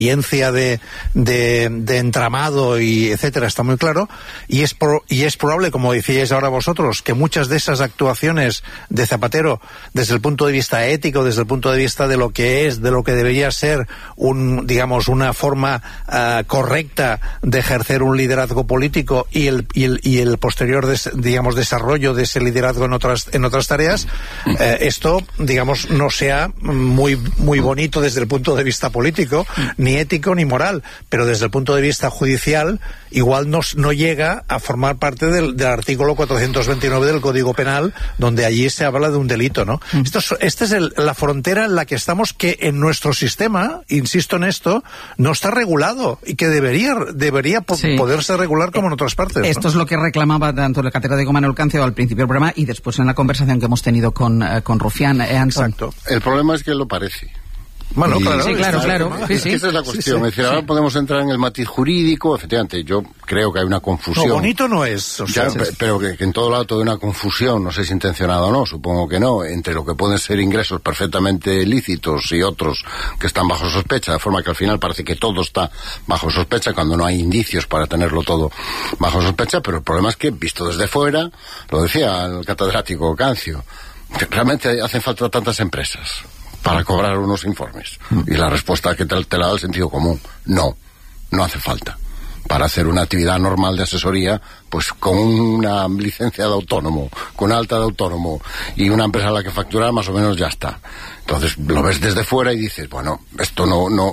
de entramado y etcétera está muy claro, y es probable, como decíais ahora vosotros, que muchas de esas actuaciones de Zapatero, desde el punto de vista ético, desde el punto de vista de lo que es, de lo que debería ser una forma correcta de ejercer un liderazgo político y el posterior desarrollo de ese liderazgo en otras tareas, esto no sea muy bonito desde el punto de vista político, ni ético ni moral, pero desde el punto de vista judicial igual no llega a formar parte del artículo 429 del Código Penal, donde allí se habla de un delito, ¿no? Esta es la frontera en la que estamos, que en nuestro sistema, insisto en esto, no está regulado y que debería poderse regular como en otras partes, ¿no? Esto es lo que reclamaba tanto el catedrático Manuel Cancio al principio del programa y después en la conversación que hemos tenido con Rufián. Exacto. El problema es que lo parece. Bueno, claro. Sí, claro. Esa es la cuestión. Es decir, ahora podemos entrar en el matiz jurídico. Efectivamente, yo creo que hay una confusión. No, bonito no es. Pero que en todo lado hay una confusión, no sé si intencionada o no, supongo que no, entre lo que pueden ser ingresos perfectamente lícitos y otros que están bajo sospecha, de forma que al final parece que todo está bajo sospecha cuando no hay indicios para tenerlo todo bajo sospecha. Pero el problema es que, visto desde fuera, lo decía el catedrático Cancio, realmente hacen falta tantas empresas para cobrar unos informes. Y la respuesta que te la da el sentido común: no hace falta. Para hacer una actividad normal de asesoría, pues con una licencia de autónomo, con alta de autónomo y una empresa a la que facturar, más o menos ya está. Entonces lo ves desde fuera y dices, bueno, esto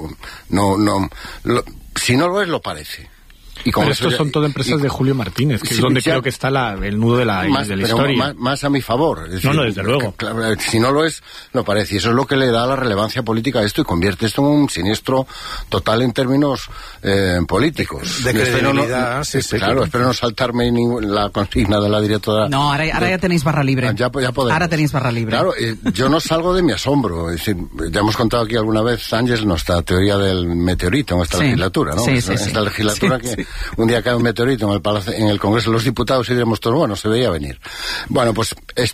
si no lo es, lo parece. Pero estos son todas empresas de Julio Martínez, que es donde creo que está el nudo de la historia. Más a mi favor. Es decir, no, desde luego. Si no lo es, lo parece. Y eso es lo que le da la relevancia política a esto y convierte esto en un siniestro total en términos políticos. De credibilidad, Claro, espero no saltarme la consigna de la directora. No, ahora ya tenéis barra libre. Ya podemos. Ahora tenéis barra libre. Claro, yo no salgo de mi asombro. Es decir, ya hemos contado aquí alguna vez, Ángel, nuestra teoría del meteorito en esta legislatura, ¿no? Esta legislatura que un día cae un meteorito en el Congreso de los Diputados y diremos todos, bueno, se veía venir. Bueno, pues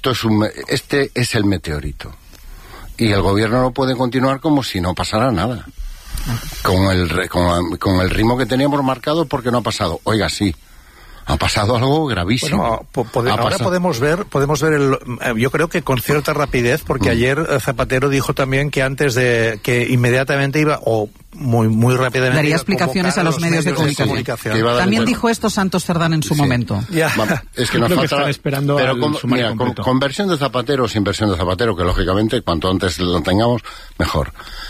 este es el meteorito. Y el gobierno no puede continuar como si no pasara nada. Con el ritmo que teníamos marcado, porque no ha pasado. Oiga, sí. Ha pasado algo gravísimo. Bueno, ahora podemos ver yo creo que con cierta rapidez, porque ayer Zapatero dijo también que que inmediatamente iba, o muy rápidamente, daría explicaciones a los medios de comunicación. También dijo esto Santos Cerdán en su momento. Bueno, es que nos falta, que están esperando pero con versión de Zapatero o sin versión de Zapatero, que lógicamente cuanto antes lo tengamos, mejor.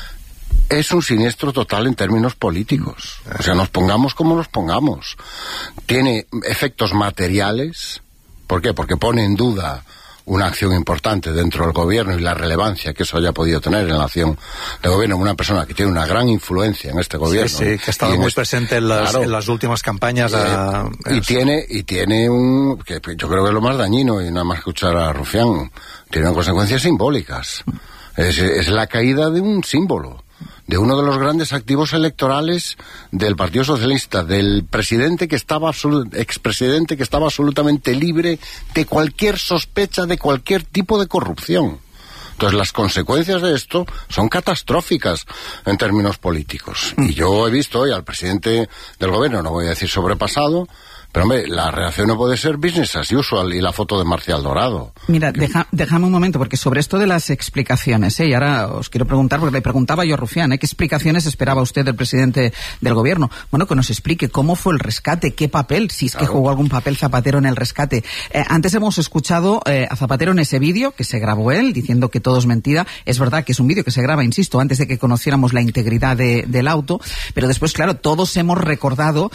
Es un siniestro total en términos políticos. O sea, nos pongamos como nos pongamos. Tiene efectos materiales. ¿Por qué? Porque pone en duda una acción importante dentro del gobierno y la relevancia que eso haya podido tener en la acción del gobierno. Una persona que tiene una gran influencia en este gobierno. Sí, que ha estado muy presente en las últimas campañas. Y tiene que yo creo que es lo más dañino, y nada más escuchar a Rufián, tiene consecuencias simbólicas. Es la caída de un símbolo, de uno de los grandes activos electorales del Partido Socialista, del presidente expresidente que estaba absolutamente libre de cualquier sospecha de cualquier tipo de corrupción. Entonces las consecuencias de esto son catastróficas en términos políticos. Y yo he visto hoy al presidente del gobierno, no voy a decir sobrepasado, pero hombre, la reacción no puede ser business as usual, y la foto de Marcial Dorado. Mira, déjame un momento, porque sobre esto de las explicaciones, y ahora os quiero preguntar, porque le preguntaba yo a Rufián, ¿qué explicaciones esperaba usted del presidente del gobierno? Bueno, que nos explique cómo fue el rescate, qué papel, si es que jugó algún papel Zapatero en el rescate. Antes hemos escuchado a Zapatero en ese vídeo que se grabó él, diciendo que todo es mentira. Es verdad que es un vídeo que se graba, insisto, antes de que conociéramos la integridad del auto, pero después, claro, todos hemos recordado,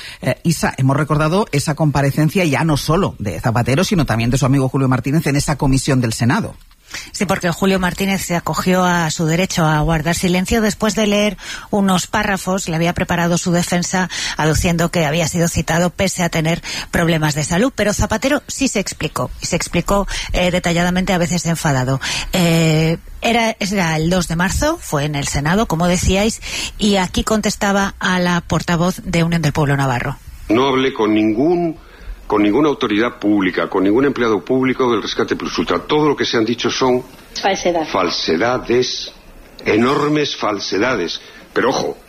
esa comparecencia ya no solo de Zapatero, sino también de su amigo Julio Martínez en esa comisión del Senado. Sí, porque Julio Martínez se acogió a su derecho a guardar silencio después de leer unos párrafos. Le había preparado su defensa aduciendo que había sido citado pese a tener problemas de salud. Pero Zapatero sí se explicó, y se explicó detalladamente, a veces enfadado. Era el 2 de marzo, fue en el Senado, como decíais, y aquí contestaba a la portavoz de Unión del Pueblo Navarro. No hablé con ninguna autoridad pública, con ningún empleado público del rescate plus ultra. Todo lo que se han dicho son falsedades, enormes falsedades. Pero ojo,